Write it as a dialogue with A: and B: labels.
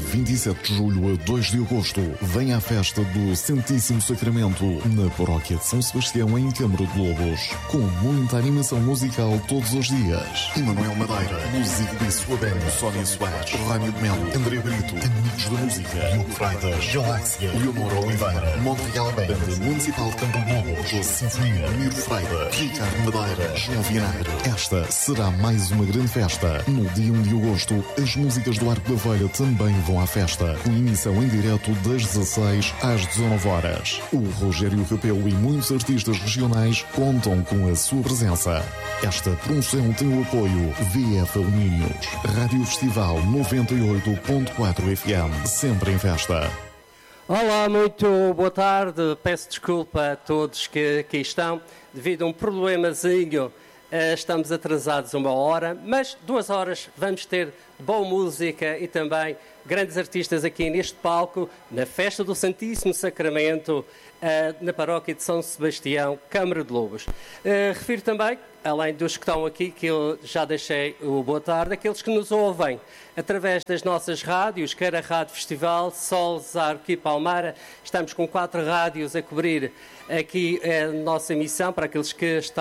A: 27 de julho a 2 de agosto, vem à festa do Santíssimo Sacramento, na paróquia de São Sebastião, em Câmara de Lobos, com muita animação musical todos os dias. Emanuel Madeira, Luzido e sua banda, Sónia Soares, Rânio de Melo, André Brito, Amigos da Música, Diogo Freitas, Galáxia, Leonor Oliveira, Montreal Band, Banda Municipal de Câmara de Lobos, Doce Sinfonia, Miro Freire, Ricardo Madeira, João Vinagre. Esta será mais uma grande festa. No dia 1 de agosto, as músicas do Arco da Velha também vão à festa, com emissão em direto das 16 às 19 horas. O Rogério Capelo e muitos artistas regionais contam com a sua presença. Esta promoção tem o apoio VF Alumínios, Rádio Festival 98.4 FM, sempre em festa.
B: Olá, muito boa tarde. Peço desculpa a todos que aqui estão. Devido a um problemazinho, estamos atrasados 1 hora, mas 2 horas vamos ter boa música e também grandes artistas aqui neste palco, na Festa do Santíssimo Sacramento, na paróquia de São Sebastião, Câmara de Lobos. Refiro também, além dos que estão aqui, que eu já deixei o boa tarde, aqueles que nos ouvem através das nossas rádios, quer a Rádio Festival, Sol, Zarco e Palmara. Estamos com 4 rádios a cobrir aqui a nossa emissão, para aqueles que estão